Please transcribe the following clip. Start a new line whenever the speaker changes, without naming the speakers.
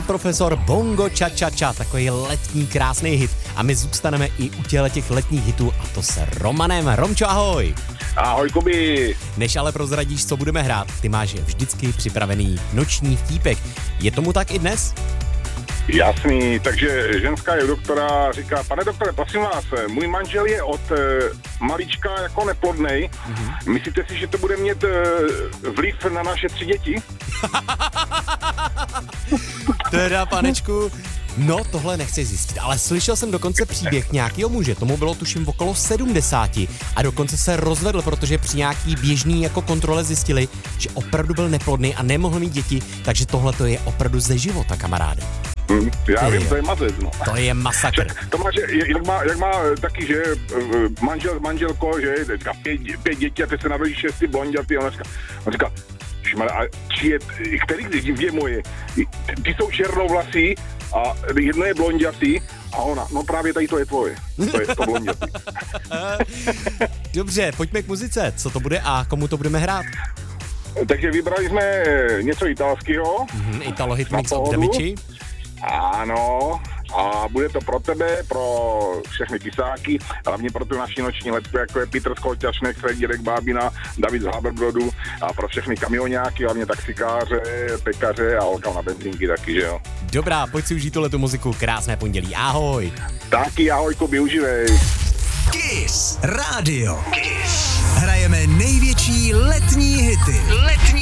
Profesor, Bongo Cha Cha Cha, takový letní krásný hit. A my zůstaneme i u těch letních hitů, a to s Romanem. Romčo, ahoj.
Ahoj, Kubi.
Než ale prozradíš, co budeme hrát, ty máš vždycky připravený noční vtípek. Je tomu tak i dnes?
Jasný, takže ženská je u doktora, říká, pane doktore, prosím vás, můj manžel je od malička jako neplodnej. Myslíte si, že to bude mít vliv na naše 3 děti?
Teda, panečku, no tohle nechci zjistit, ale slyšel jsem dokonce příběh nějakého muže, tomu bylo tuším okolo 70 a dokonce se rozvedl, protože při nějaký běžný jako kontrole zjistili, že opravdu byl neplodný a nemohl mít děti, takže tohle to je opravdu ze života, kamaráde.
Já vím, to je mazec, no.
To je masakr.
To má, že, jak má taky, že manžel s manželkou, že teďka 5 dětí a teď se narodí 6 blondětí, on říká, a který dvě moje? Ty jsou černovlasí a jedno je blondětý a ona, no právě tady to je tvoje. To je to blondětý.
Dobře, pojďme k muzice. Co to bude a komu to budeme hrát?
Takže vybrali jsme něco italského.
Italo Hitmix od Demiči.
Ano, a bude to pro tebe, pro všechny pisáky, hlavně pro tu naši noční letku, jako je Petr Skolťašnek, Fredírek Bábina, David z Haberbrodu a pro všechny kamionáky, hlavně taxikáře, pekaře a holka na benzínky taky, že jo.
Dobrá, pojď si užít tuhletu muziku, krásné pondělí, ahoj.
Taky ahoj, Kubi, uživej.
Kiss Radio. Kiss. Hrajeme největší letní hity.